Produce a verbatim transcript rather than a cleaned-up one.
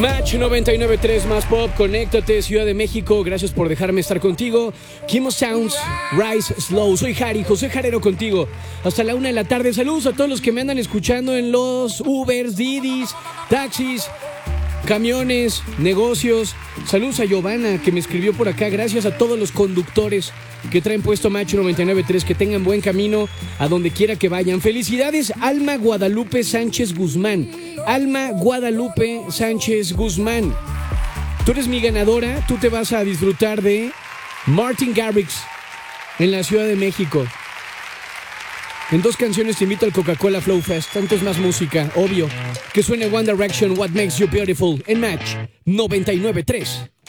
Match noventa y nueve punto tres más pop, conéctate, Ciudad de México, gracias por dejarme estar contigo. Kimo Sounds, Rise Slow, soy Harry, José Jarero contigo, hasta la una de la tarde. Saludos a todos los que me andan escuchando en los Ubers, Didis, taxis, camiones, negocios. Saludos a Giovanna que me escribió por acá. Gracias a todos los conductores que traen puesto Match noventa y nueve punto tres. Que tengan buen camino a donde quiera que vayan. Felicidades, Alma Guadalupe Sánchez Guzmán. Alma Guadalupe Sánchez Guzmán, tú eres mi ganadora. Tú te vas a disfrutar de Martin Garrix en la Ciudad de México. En dos canciones te invito al Coca-Cola Flow Fest. Tantos más música, obvio. Que suene One Direction, What Makes You Beautiful en Match noventa y nueve punto tres.